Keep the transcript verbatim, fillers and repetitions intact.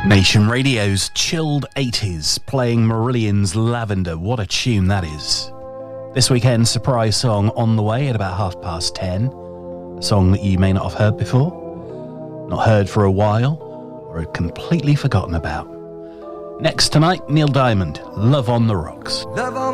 Nation Radio's chilled eighties, playing Marillion's Lavender. What a tune that is. This weekend, surprise song on the way at about half past ten. A song that you may not have heard before, not heard for a while, or had completely forgotten about. Next tonight, Neil Diamond, Love on the Rocks. Love on